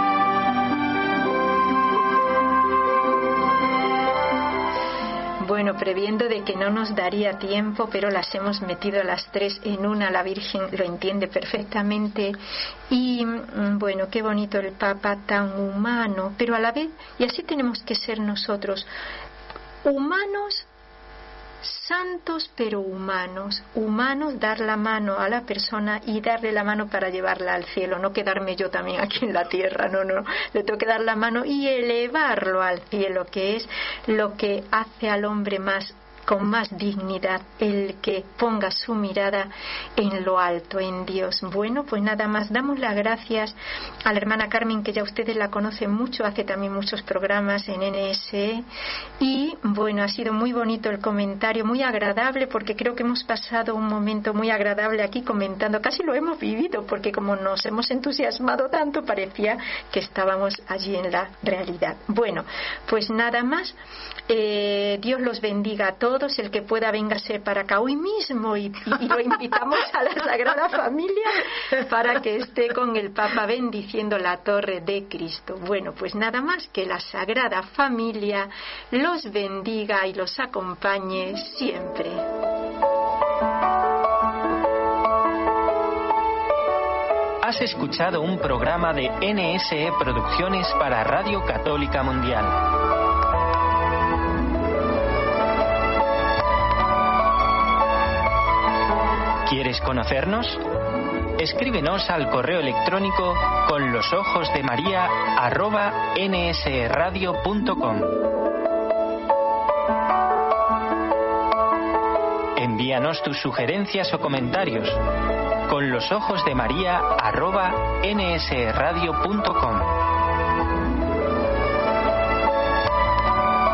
Bueno, previendo de que no nos daría tiempo, pero las hemos metido las tres en una, la Virgen lo entiende perfectamente. Y bueno, qué bonito el Papa, tan humano, pero a la vez, y así tenemos que ser nosotros, humanos, santos pero humanos, humanos, dar la mano a la persona y darle la mano para llevarla al cielo, no quedarme yo también aquí en la tierra, no, no, le tengo que dar la mano y elevarlo al cielo, que es lo que hace al hombre más con más dignidad, el que ponga su mirada en lo alto, en Dios. Bueno, pues nada más, damos las gracias a la hermana Carmen, que ya ustedes la conocen mucho, hace también muchos programas en N S E, y bueno, ha sido muy bonito el comentario, muy agradable, porque creo que hemos pasado un momento muy agradable aquí comentando, casi lo hemos vivido, porque como nos hemos entusiasmado tanto, parecía que estábamos allí en la realidad. Bueno, pues nada más, eh, Dios los bendiga a todos. El que pueda, véngase para acá hoy mismo y, y lo invitamos a la Sagrada Familia para que esté con el Papa bendiciendo la torre de Cristo. Bueno, pues nada más, que la Sagrada Familia los bendiga y los acompañe siempre. Has escuchado un programa de N S E Producciones para Radio Católica Mundial. ¿Quieres conocernos? Escríbenos al correo electrónico con los ojos de María arroba nsradio punto com. Envíanos tus sugerencias o comentarios con los ojos de María arroba nsradio punto com.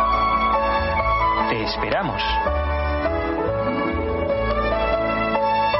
Te esperamos.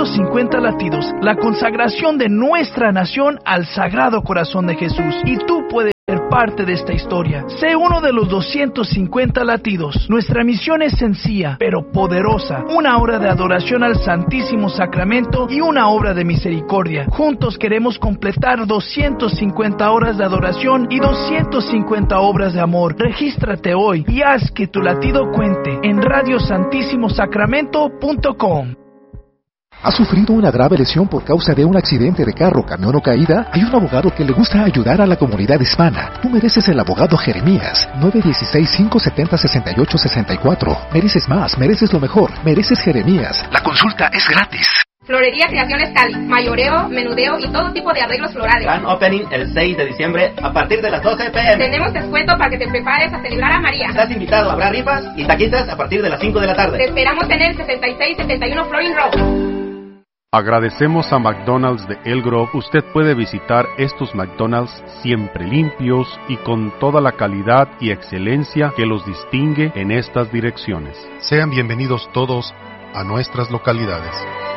doscientos cincuenta latidos, la consagración de nuestra nación al Sagrado Corazón de Jesús. Y tú puedes ser parte de esta historia. Sé uno de los doscientos cincuenta latidos. Nuestra misión es sencilla, pero poderosa. Una obra de adoración al Santísimo Sacramento y una obra de misericordia. Juntos queremos completar doscientas cincuenta horas de adoración y doscientas cincuenta obras de amor. Regístrate hoy y haz que tu latido cuente en radio santísimo sacramento punto com. ¿Has sufrido una grave lesión por causa de un accidente de carro, camión o caída? Hay un abogado que le gusta ayudar a la comunidad hispana. Tú mereces el abogado Jeremías. nueve uno seis, cinco siete cero, seis ocho seis cuatro. Mereces más, mereces lo mejor. Mereces Jeremías. La consulta es gratis. Florería Creaciones Cali, mayoreo, menudeo y todo tipo de arreglos florales. Gran opening el seis de diciembre a partir de las doce pm. Tenemos descuento para que te prepares a celebrar a María. Estás invitado, habrá rifas y taquitas a partir de las cinco de la tarde. Te esperamos en el sesenta y seis setenta y uno Florin Road. Agradecemos a McDonald's de El Grove. Usted puede visitar estos McDonald's siempre limpios y con toda la calidad y excelencia que los distingue en estas direcciones. Sean bienvenidos todos a nuestras localidades.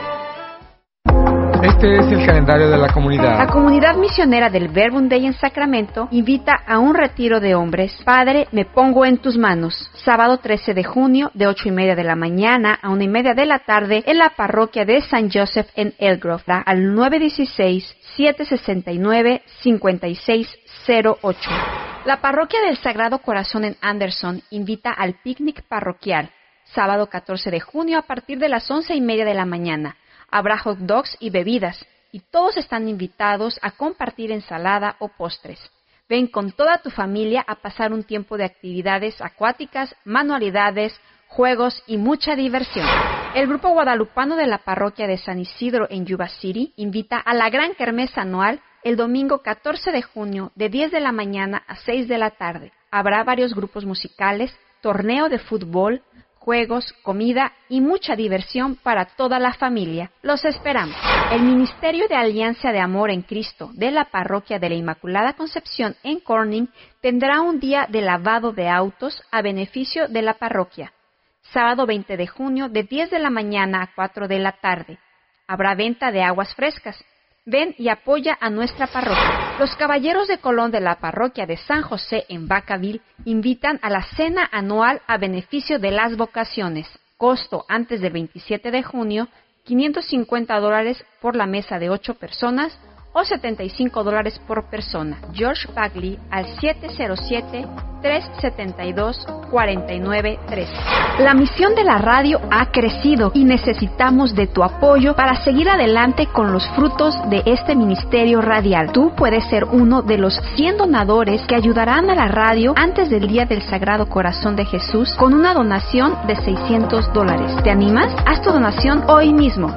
Este es el calendario de la comunidad. La comunidad misionera del Verbum Dei en Sacramento invita a un retiro de hombres. Padre, me pongo en tus manos. Sábado trece de junio, de ocho y media de la mañana a una y media de la tarde, en la parroquia de San Joseph en El Grove, al nueve uno seis, siete seis nueve, cinco seis cero ocho. La parroquia del Sagrado Corazón en Anderson invita al picnic parroquial. Sábado catorce de junio a partir de las once y media de la mañana. Habrá hot dogs y bebidas, y todos están invitados a compartir ensalada o postres. Ven con toda tu familia a pasar un tiempo de actividades acuáticas, manualidades, juegos y mucha diversión. El grupo guadalupano de la parroquia de San Isidro en Yuba City invita a la gran kermés anual el domingo catorce de junio de diez de la mañana a seis de la tarde. Habrá varios grupos musicales, torneo de fútbol, juegos, comida y mucha diversión para toda la familia. Los esperamos. El Ministerio de Alianza de Amor en Cristo de la Parroquia de la Inmaculada Concepción en Corning tendrá un día de lavado de autos a beneficio de la parroquia. Sábado veinte de junio de diez de la mañana a cuatro de la tarde. Habrá venta de aguas frescas. Ven y apoya a nuestra parroquia. Los Caballeros de Colón de la parroquia de San José en Vacaville invitan a la cena anual a beneficio de las vocaciones. Costo antes del veintisiete de junio, quinientos cincuenta dólares por la mesa de ocho personas o setenta y cinco dólares por persona. George Bagley al siete cero siete, tres siete dos, cuatro nueve tres. La misión de la radio ha crecido y necesitamos de tu apoyo para seguir adelante con los frutos de este ministerio radial. Tú puedes ser uno de los cien donadores que ayudarán a la radio antes del Día del Sagrado Corazón de Jesús con una donación de seiscientos dólares. ¿Te animas? Haz tu donación hoy mismo.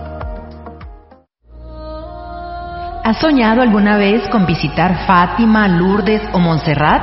¿Has soñado alguna vez con visitar Fátima, Lourdes o Montserrat?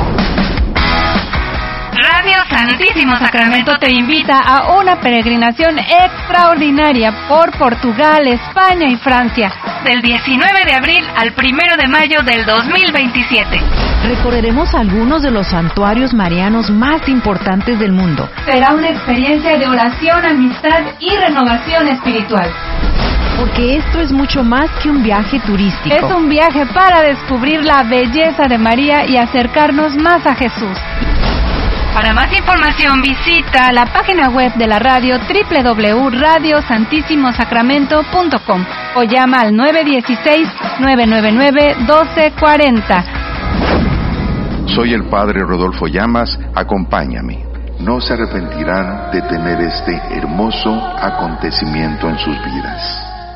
Radio Santísimo Sacramento te invita a una peregrinación extraordinaria por Portugal, España y Francia, del diecinueve de abril al primero de mayo del dos mil veintisiete. Recorreremos algunos de los santuarios marianos más importantes del mundo. Será una experiencia de oración, amistad y renovación espiritual. Porque esto es mucho más que un viaje turístico. Es un viaje para descubrir la belleza de María y acercarnos más a Jesús. Para más información visita la página web de la radio doble u doble u doble u punto radio santísimo sacramento punto com o llama al nueve uno seis, nueve nueve nueve, uno dos cuatro cero. Soy el Padre Rodolfo Llamas, acompáñame. No se arrepentirán de tener este hermoso acontecimiento en sus vidas.